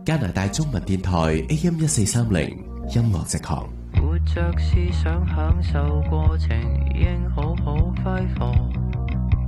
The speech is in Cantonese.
加拿大中文電台 AM 1430音樂直航。 活着思想享受過程。